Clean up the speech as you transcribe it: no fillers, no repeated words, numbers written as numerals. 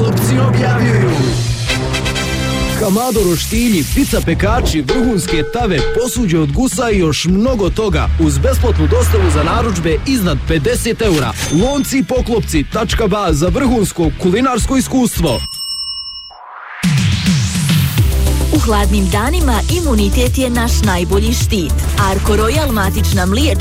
Poklopci objavljuju. Kamado roštilji, pizza pekači, vrhunske tave, posuđe od gusa i još mnogo toga uz besplatnu dostavu za narudžbe iznad 50 eura. Lonci Poklopci.ba za vrhunsko kulinarsko iskustvo. U hladnim danima imunitet je naš najbolji štit. Arko Royal matična mliječna